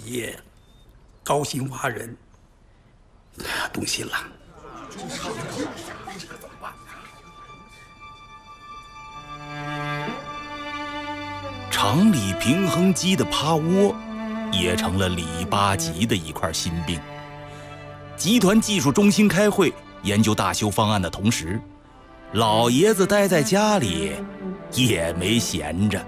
业，高薪挖人，动心了。 厂里平衡机的趴窝，也成了李八吉的一块心病。集团技术中心开会研究大修方案的同时，老爷子待在家里也没闲着。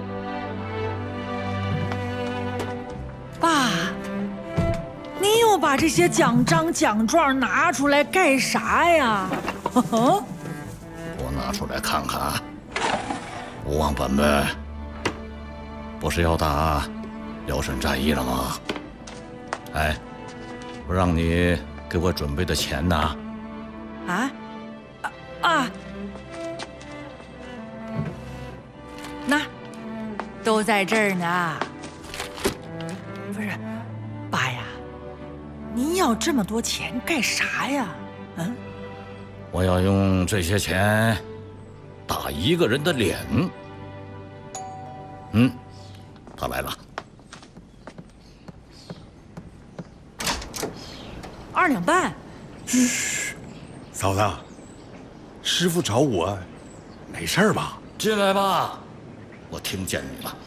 爸，你又把这些奖章奖状拿出来干啥呀？ 我拿出来看看。吴王本本，不是要打辽沈战役了吗？哎，不让你给我准备的钱呢？ 那都在这儿呢。不是，爸呀，您要这么多钱干啥呀？ 我要用这些钱打一个人的脸。他来了。 2两半。 嘘，嫂子，师傅找我，没事吧？ 进来吧，我听见你了。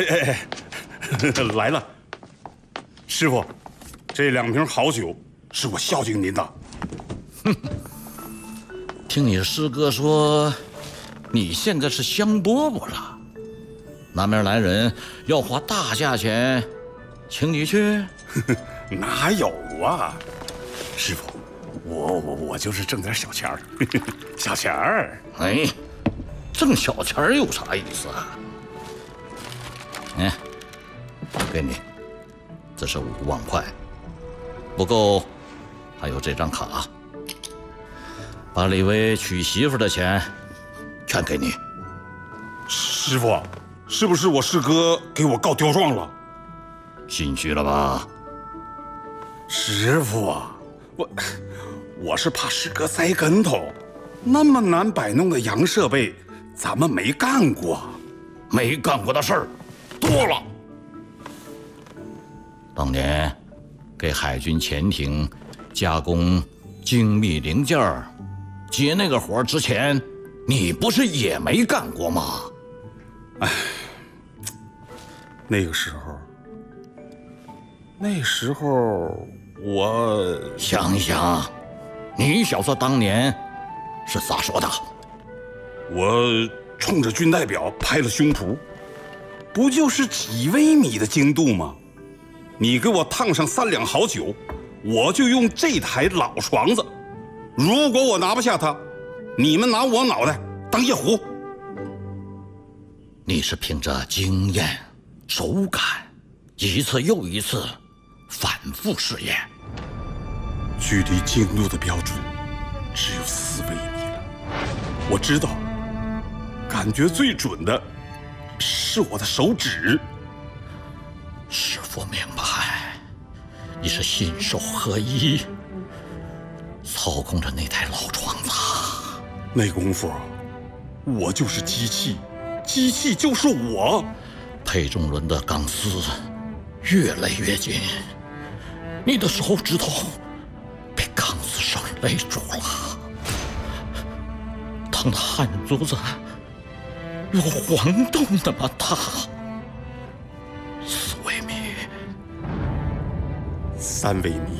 来了。师傅，这2瓶好酒是我孝敬您的。 听你师哥说，你现在是香饽饽了。南边来人要花大价钱请你去？ 哪有啊，师傅，我就是挣点小钱儿，小钱儿。 哎，挣小钱儿有啥意思啊？给你，这是5万块，不够，还有这张卡。把李薇娶媳妇的钱全给你。 师傅，是不是我师哥给我告刁状了？ 心虚了吧？ 师傅，我是怕师哥栽跟头。那么难摆弄的洋设备，咱们没干过。 没干过的事儿多了。当年给海军潜艇加工精密零件儿，接那个活之前，你不是也没干过吗？ 哎，那时候我想想，你小子当年是咋说的？ 我冲着军代表拍了胸脯，不就是几微米的精度吗？你给我烫上3两好酒，我就用这台老床子。如果我拿不下它，你们拿我脑袋当夜壶。 你是凭着经验、手感，一次又一次反复试验。 距离精度的标准只有4微米了。我知道，感觉最准的是我的手指。 师父明白，你是心手合一，操控着那台老床子。 那功夫，我就是机器，机器就是我。 配重轮的钢丝越勒越紧，你的手指头被钢丝绳勒住了，疼得汗珠子有黄豆那么大。4微米 ，3微米，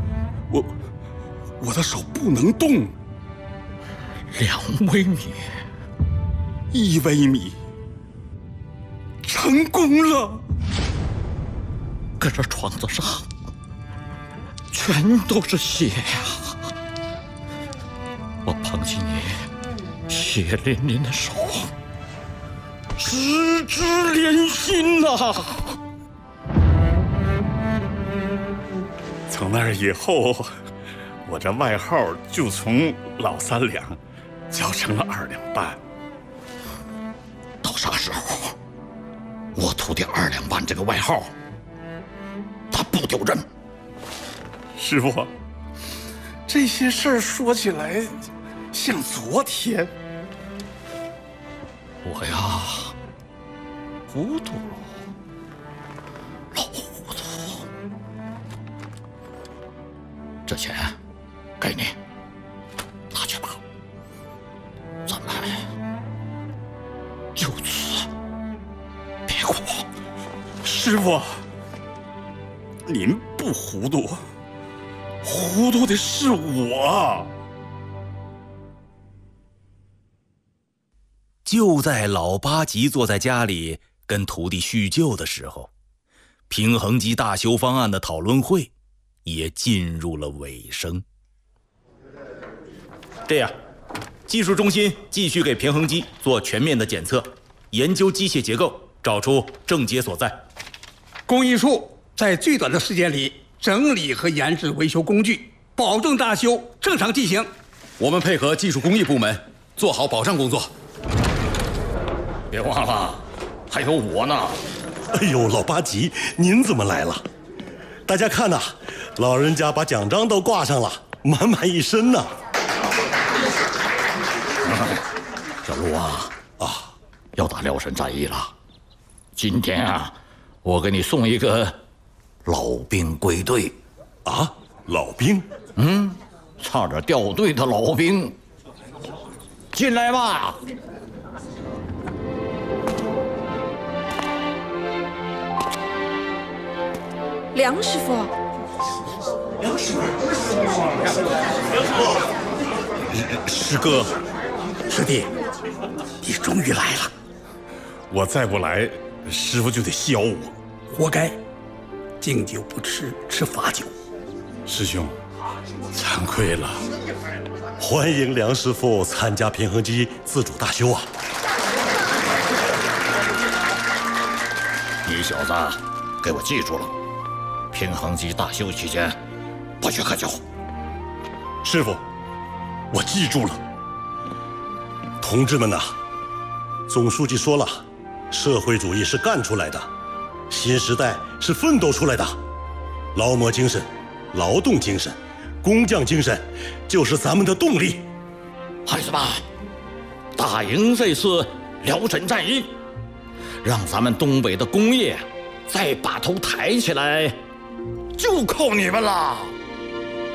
我的手不能动。 2微米 ，1微米，成功了！ 搁这床子上全都是血呀！我捧起你血淋淋的手，十指连心呐！ 从那以后，我这外号就从老3两叫成了2两半。 到啥时候，我徒弟2两半这个外号，他不丢人？ 师傅，这些事儿说起来像昨天。 我呀，糊涂了，老糊涂。 这钱给你，拿去吧。咱们就此别过。 师傅，您不糊涂，糊涂的是我。 就在老八急坐在家里跟徒弟叙旧的时候，平衡机大修方案的讨论会也进入了尾声。这样，技术中心继续给平衡机做全面的检测，研究机械结构，找出症结所在。 工艺处在最短的时间里整理和研制维修工具，保证大修正常进行。 我们配合技术工艺部门做好保障工作。 别忘了，还有我呢。 哎呦，老八级，您怎么来了？大家看呐，老人家把奖章都挂上了，满满一身呢。 小陆啊，要打辽沈战役了。今天啊，我给你送一个老兵归队。 啊，老兵？ 差点掉队的老兵，进来吧。 梁师傅， 师哥， 师弟，你终于来了， 我再不来，师傅就得削我。 活该，敬酒不吃吃罚酒。 师兄，惭愧了。 欢迎梁师傅参加平衡机自主大修啊！ 你小子给我记住了，平衡机大修期间不许喝酒。 师傅，我记住了。 同志们呐，总书记说了，社会主义是干出来的，新时代是奋斗出来的。劳模精神、劳动精神、工匠精神，就是咱们的动力。 孩子们，打赢这次辽沈战役，让咱们东北的工业再把头抬起来，就靠你们了。